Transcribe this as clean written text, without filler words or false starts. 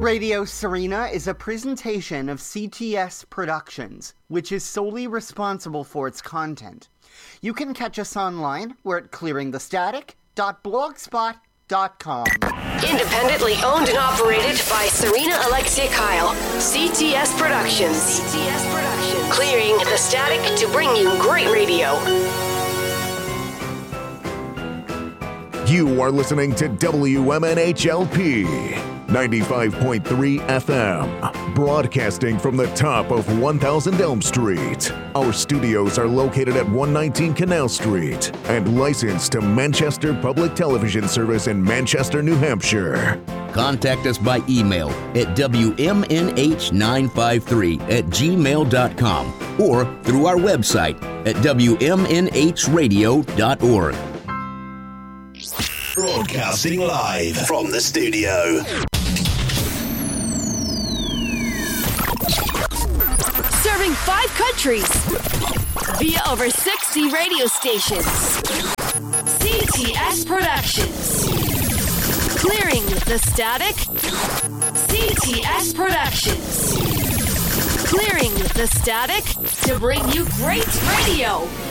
Radio Serena is a presentation of CTS Productions, which is solely responsible for its content. You can catch us online. We're at clearingthestatic.blogspot.com. Independently owned and operated by Serena Alexia Kyle. CTS Productions. CTS Productions. Clearing the static to bring you great radio. You are listening to WMNHLP 95.3 FM, broadcasting from the top of 1000 Elm Street. Our studios are located at 119 Canal Street and licensed to Manchester Public Television Service in Manchester, New Hampshire. Contact us by email at wmnh953@gmail.com or through our website at wmnhradio.org. Broadcasting live from the studio. Serving 5 countries via over 60 radio stations. CTS Productions. Clearing the static. CTS Productions. Clearing the static to bring you great radio.